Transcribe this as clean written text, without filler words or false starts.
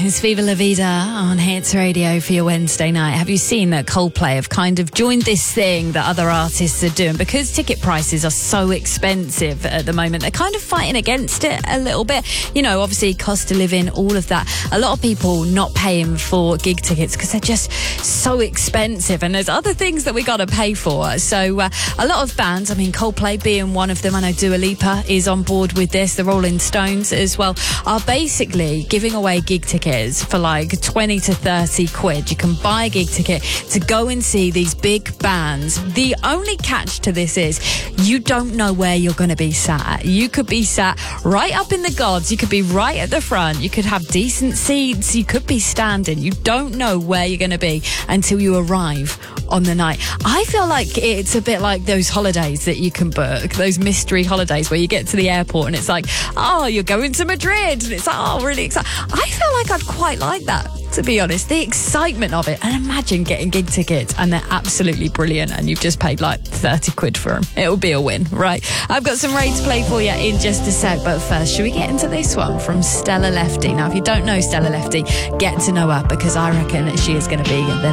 It's Viva La Vida on Hits Radio for your Wednesday night. Have you seen that Coldplay have kind of joined this thing that other artists are doing? Because ticket prices are so expensive at the moment, they're kind of fighting against it a little bit. You know, obviously cost of living, all of that. A lot of people not paying for gig tickets because they're just so expensive, and there's other things that we got to pay for. So a lot of bands, I mean Coldplay being one of them, I know Dua Lipa is on board with this, the Rolling Stones as well, are basically giving away gig tickets for like 20 to 30 quid. You can buy a gig ticket to go and see these big bands. The only catch to this is you don't know where you're going to be sat. You could be sat right up in the gods, you could be right at the front, you could have decent seats, you could be standing. You don't know where you're going to be until you arrive on the night. I feel like it's a bit like those holidays that you can book, those mystery holidays where you get to the airport and it's like, oh, you're going to Madrid, and it's like, oh, really exciting. I feel like I'd quite like that, to be honest, the excitement of it. And imagine getting gig tickets and they're absolutely brilliant and you've just paid like 30 quid for them. It'll be a win, right? I've got some rates to play for you in just a sec, but first, should we get into this one from Stella Lefty? Now, if you don't know Stella Lefty, get to know her, because I reckon she is going to be the